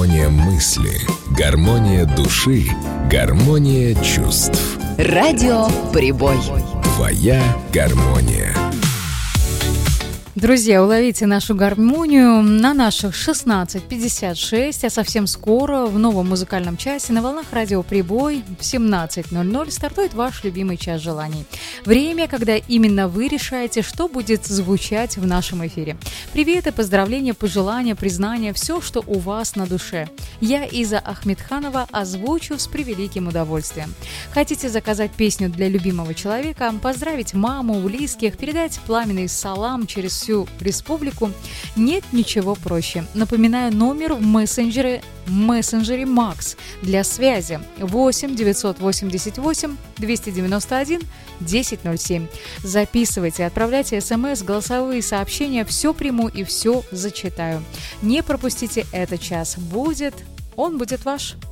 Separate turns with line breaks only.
гармония мысли, гармония души, гармония чувств.
Радио Прибой.
Твоя гармония.
Друзья, уловите нашу гармонию на наших 16:56, а совсем скоро в новом музыкальном часе на волнах радио Прибой в 17:00 стартует ваш любимый час желаний. Время, когда именно вы решаете, что будет звучать в нашем эфире. Приветы, поздравления, пожелания, признания, все, что у вас на душе. Я, Иза Ахмедханова, озвучу с превеликим удовольствием. Хотите заказать песню для любимого человека, поздравить маму, близких, передать пламенный салам через всю республику? Нет ничего проще. Напоминаю, номер в мессенджере Max для связи 8 988 291 1007. Записывайте, отправляйте смс, голосовые сообщения, все приму и все зачитаю. Не пропустите этот час. Он будет ваш.